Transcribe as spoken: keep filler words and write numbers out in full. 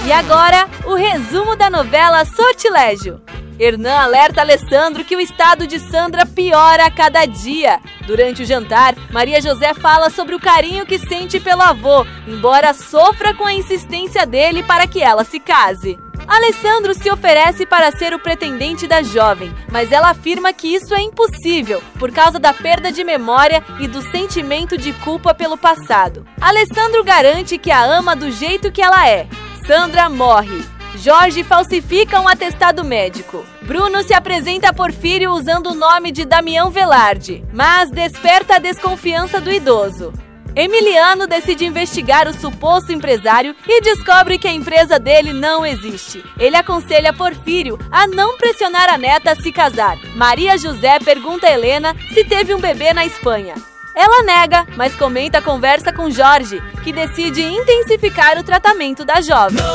E agora, o resumo da novela Sortilégio. Hernan alerta Alessandro que o estado de Sandra piora a cada dia. Durante o jantar, Maria José fala sobre o carinho que sente pelo avô, embora sofra com a insistência dele para que ela se case. Alessandro se oferece para ser o pretendente da jovem, mas ela afirma que isso é impossível, por causa da perda de memória e do sentimento de culpa pelo passado. Alessandro garante que a ama do jeito que ela é. Sandra morre. Jorge falsifica um atestado médico. Bruno se apresenta a Porfírio usando o nome de Damião Velarde, mas desperta a desconfiança do idoso. Emiliano decide investigar o suposto empresário e descobre que a empresa dele não existe. Ele aconselha Porfírio a não pressionar a neta a se casar. Maria José pergunta a Helena se teve um bebê na Espanha. Ela nega, mas comenta a conversa com Jorge, que decide intensificar o tratamento da jovem.